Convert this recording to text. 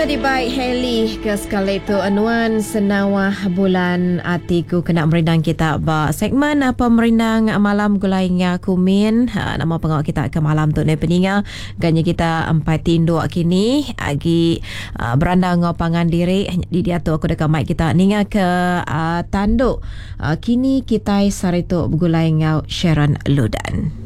Tadi baik Hailey ke sekali tu anuan senawah bulan atiku kena merindang kita ba segmen apa merindang malam gulainya kumin nama pengawal kita ke malam tu ni peninga ganya kita empat tinduk kini agi beranda ngopangan diri di dia tu aku dekat mic kita ninga ke tanduk kini kita saritu gulainya Sharon Ludan.